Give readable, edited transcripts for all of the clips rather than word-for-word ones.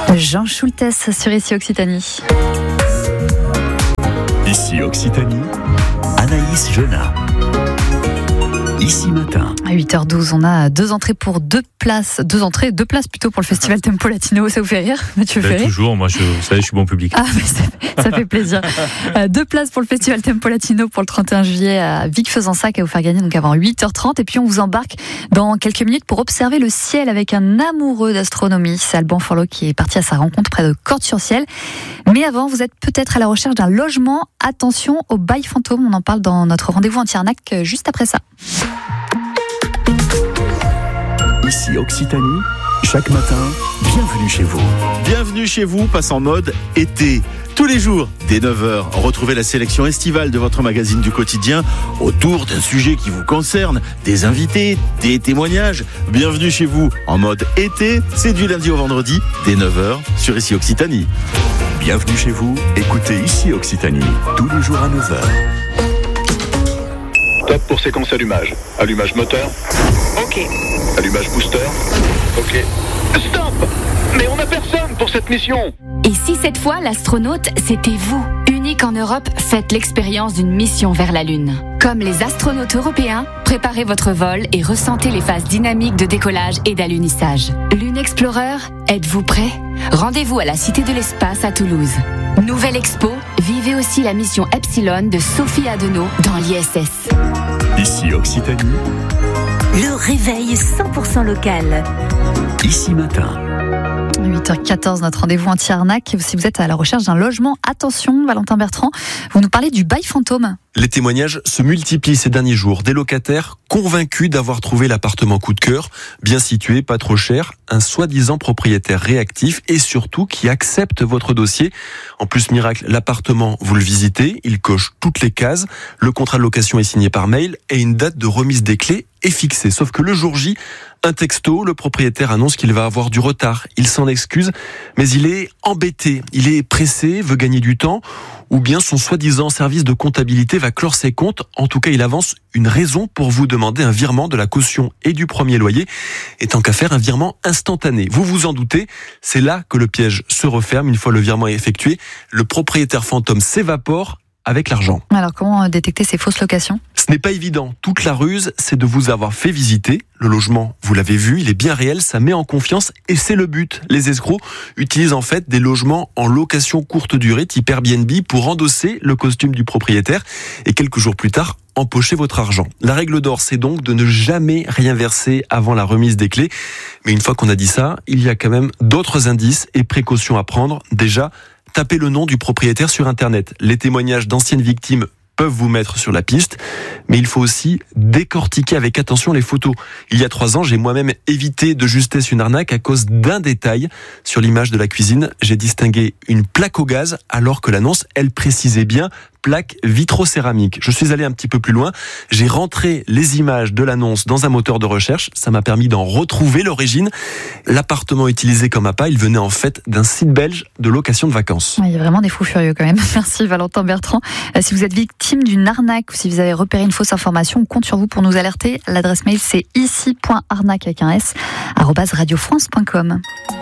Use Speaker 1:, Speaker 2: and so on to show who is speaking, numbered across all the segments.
Speaker 1: Jean Schultes sur Ici Occitanie.
Speaker 2: Ici Occitanie, Anaïs Genat. Ici matin.
Speaker 1: À 8h12, on a deux entrées plutôt pour le festival Tempo Latino. Ça vous fait rire, Mathieu Ferré?
Speaker 3: Toujours, moi, vous savez, je suis bon public.
Speaker 1: Ah, mais ça fait plaisir. 2 places pour le festival Tempo Latino pour le 31 juillet à Vic-Fezensac à vous faire gagner donc avant 8h30. Et puis on vous embarque dans quelques minutes pour observer le ciel avec un amoureux d'astronomie. C'est Alban Forlot qui est parti à sa rencontre près de Cordes-sur-Ciel. Mais avant, vous êtes peut-être à la recherche d'un logement. Attention au bail fantôme. On en parle dans notre rendez-vous anti-arnaque juste après ça.
Speaker 2: Ici Occitanie, chaque matin, bienvenue chez vous.
Speaker 4: Bienvenue chez vous, passe en mode été. Tous les jours, dès 9h, retrouvez la sélection estivale de votre magazine du quotidien autour d'un sujet qui vous concerne, des invités, des témoignages. Bienvenue chez vous en mode été, c'est du lundi au vendredi, dès 9h sur Ici Occitanie.
Speaker 2: Bienvenue chez vous, écoutez Ici Occitanie, tous les jours à 9h.
Speaker 5: Top pour séquence allumage. Allumage moteur.
Speaker 6: Ok.
Speaker 5: Allumage booster. Ok. Stop! Mais on n'a personne pour cette mission!
Speaker 6: Et si cette fois l'astronaute, c'était vous? Unique en Europe, faites l'expérience d'une mission vers la Lune. Comme les astronautes européens, préparez votre vol et ressentez les phases dynamiques de décollage et d'alunissage. Lune Explorer, êtes-vous prêts? Rendez-vous à la Cité de l'Espace à Toulouse. Nouvelle expo, vivez aussi la mission Epsilon de Sophie Adenau dans l'ISS.
Speaker 2: Ici Occitanie,
Speaker 7: le réveil 100% local.
Speaker 2: Ici matin.
Speaker 1: 8h14, notre rendez-vous anti-arnaque. Si vous êtes à la recherche d'un logement, attention, Valentin Bertrand, vous nous parlez du bail fantôme.
Speaker 8: Les témoignages se multiplient ces derniers jours. Des locataires convaincus d'avoir trouvé l'appartement coup de cœur, bien situé, pas trop cher, un soi-disant propriétaire réactif et surtout qui accepte votre dossier. En plus, miracle, l'appartement, vous le visitez, il coche toutes les cases, le contrat de location est signé par mail et une date de remise des clés est fixée. Sauf que le jour J, un texto, le propriétaire annonce qu'il va avoir du retard. Il s'en excuse, mais il est embêté, il est pressé, veut gagner du temps, ou bien son soi-disant service de comptabilité va clore ses comptes. En tout cas, il avance une raison pour vous demander un virement de la caution et du premier loyer. Et tant qu'à faire, un virement instantané. Vous vous en doutez, c'est là que le piège se referme. Une fois le virement effectué, le propriétaire fantôme s'évapore avec l'argent.
Speaker 1: Alors comment détecter ces fausses locations?
Speaker 8: Ce n'est pas évident. Toute la ruse, c'est de vous avoir fait visiter. Le logement, vous l'avez vu, il est bien réel, ça met en confiance et c'est le but. Les escrocs utilisent en fait des logements en location courte durée, type Airbnb, pour endosser le costume du propriétaire et quelques jours plus tard, empocher votre argent. La règle d'or, c'est donc de ne jamais rien verser avant la remise des clés. Mais une fois qu'on a dit ça, il y a quand même d'autres indices et précautions à prendre. Déjà, tapez le nom du propriétaire sur Internet. Les témoignages d'anciennes victimes peuvent vous mettre sur la piste, mais il faut aussi décortiquer avec attention les photos. Il y a 3 ans, j'ai moi-même évité de justesse une arnaque à cause d'un détail. Sur l'image de la cuisine, j'ai distingué une plaque au gaz, alors que l'annonce, elle précisait bien plaque vitrocéramique. Je suis allé un petit peu plus loin. J'ai rentré les images de l'annonce dans un moteur de recherche. Ça m'a permis d'en retrouver l'origine. L'appartement utilisé comme appât, il venait en fait d'un site belge de location de vacances.
Speaker 1: Il y a vraiment des fous furieux quand même. Merci Valentin Bertrand. Si vous êtes victime d'une arnaque ou si vous avez repéré une fausse information, on compte sur vous pour nous alerter. L'adresse mail c'est ici.arnaque avec un s @radiofrance.com.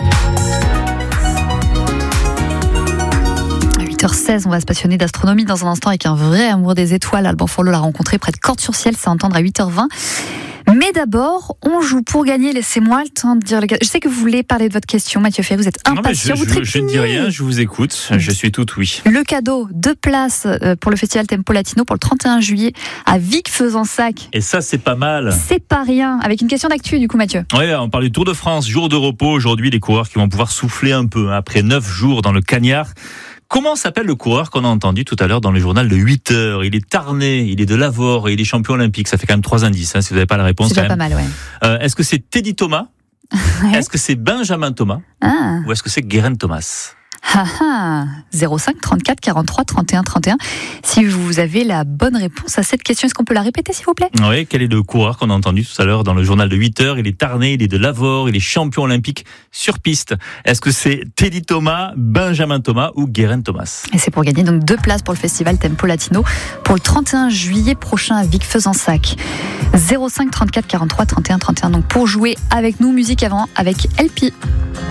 Speaker 1: 8h16, on va se passionner d'astronomie dans un instant avec un vrai amour des étoiles. Alban Forlot l'a rencontré près de Cordes-sur-Ciel, c'est à entendre à 8h20. Mais d'abord, on joue pour gagner. Laissez-moi le temps de dire le gars. Je sais que vous voulez parler de votre question, Mathieu Ferré. Vous êtes impatient, vous trépignez.
Speaker 3: Je ne dis rien, je vous écoute. Je suis tout oui.
Speaker 1: Le cadeau, 2 places pour le festival Tempo Latino pour le 31 juillet à Vic-Fezensac.
Speaker 3: Et ça, c'est pas mal.
Speaker 1: C'est pas rien. Avec une question d'actu, du coup, Mathieu.
Speaker 3: Oui, on parle du Tour de France, jour de repos. Aujourd'hui, les coureurs qui vont pouvoir souffler un peu après 9 jours dans le cagnard. Comment s'appelle le coureur qu'on a entendu tout à l'heure dans le journal de 8h? Il est tarnais, il est de Lavore et il est champion olympique. Ça fait quand même 3 indices, si vous n'avez pas la réponse.
Speaker 1: C'est déjà pas mal, ouais.
Speaker 3: Est-ce que c'est Teddy Thomas?
Speaker 1: Ouais.
Speaker 3: Est-ce que c'est Benjamin Thomas? Ou est-ce que c'est Guérin Thomas?
Speaker 1: 05 34 43 31 31. Si vous avez la bonne réponse à cette question, est-ce qu'on peut la répéter, s'il vous plaît?
Speaker 3: Oui, quel est le coureur qu'on a entendu tout à l'heure dans le journal de 8h? Il est tarné, il est de Lavore, il est champion olympique sur piste. Est-ce que c'est Teddy Thomas, Benjamin Thomas ou Guérin Thomas?
Speaker 1: Et c'est pour gagner donc 2 places pour le festival Tempo Latino pour le 31 juillet prochain à Vic-Fezensac. 05 34 43 31 31. Donc pour jouer avec nous, musique avant avec LP.